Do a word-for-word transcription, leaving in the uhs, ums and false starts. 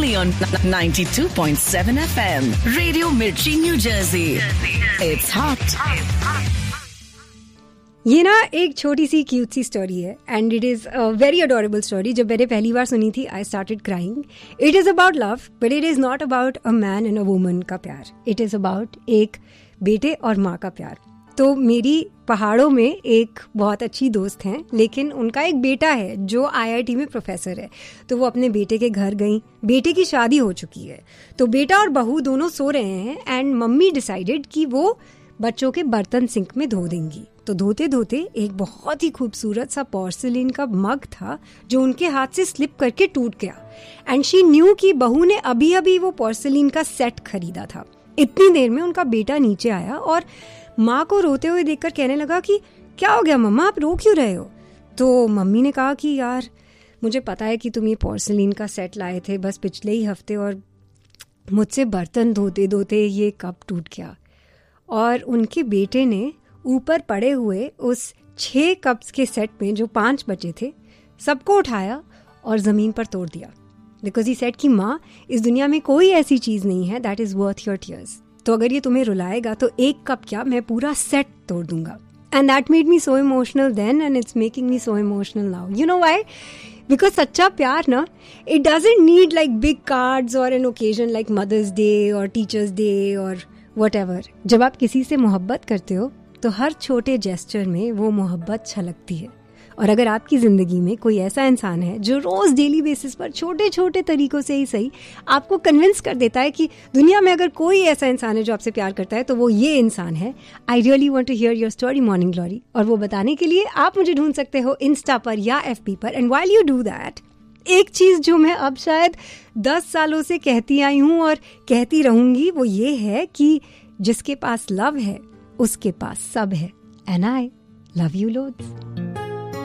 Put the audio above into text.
only on ninety-two point seven F M. Radio Mirchi, New Jersey. It's hot. ये ना एक छोटी सी cute सी story है and it is a very adorable story. जब मैंने पहली बार सुनी थी I started crying. It is about love but it is not about a man and a woman का प्यार. इट इज़ अबाउट एक बेटे और माँ का प्यार. तो मेरी पहाड़ों में एक बहुत अच्छी दोस्त हैं, लेकिन उनका एक बेटा है जो आई आई टी में प्रोफेसर है. तो वो अपने बेटे के घर गई. बेटे की शादी हो चुकी है, तो बेटा और बहू दोनों सो रहे हैं एंड मम्मी डिसाइडेड कि वो बच्चों के बर्तन सिंक में धो देंगी. तो धोते धोते एक बहुत ही खूबसूरत सा पोर्सिलिन का मग था जो उनके हाथ से स्लिप करके टूट गया. एंड शी न्यू कि बहू ने अभी अभी वो पोर्सिलिन का सेट खरीदा था. इतनी देर में उनका बेटा नीचे आया और माँ को रोते हुए देखकर कहने लगा कि क्या हो गया मम्मा, आप रो क्यों रहे हो? तो मम्मी ने कहा कि यार मुझे पता है कि तुम ये पोर्सिलिन का सेट लाए थे बस पिछले ही हफ्ते और मुझसे बर्तन धोते धोते ये कप टूट गया. और उनके बेटे ने ऊपर पड़े हुए उस छह कप्स के सेट में जो पांच बचे थे सबको उठाया और ज़मीन पर तोड़ दिया. बिकॉज ही सेड कि माँ, इस दुनिया में कोई ऐसी चीज़ नहीं है that is worth your tears. तो अगर ये तुम्हें रुलाएगा तो एक कप क्या, मैं पूरा सेट तोड़ दूंगा. And that made me so emotional then and it's making me so emotional now. You know why? Because सच्चा प्यार ना, it doesn't need like big cards और an occasion like mother's day और टीचर्स डे और what. जब आप किसी से मोहब्बत करते हो तो हर छोटे जेस्चर में वो मोहब्बत छलकती है. और अगर आपकी ज़िंदगी में कोई ऐसा इंसान है जो रोज़ डेली बेसिस पर छोटे छोटे तरीकों से ही सही आपको कन्विंस कर देता है कि दुनिया में अगर कोई ऐसा इंसान है जो आपसे प्यार करता है तो वो ये इंसान है. I really want to here your story morning glory. और वो बताने के लिए आप मुझे ढूंढ सकते हो इंस्टा पर या एफ पी पर. And while you do that, एक चीज़ जो मैं अब शायद दस सालों से कहती आई हूँ और कहती रहूँगी वो ये है कि जिसके पास लव है उसके पास सब है. And I love you loads.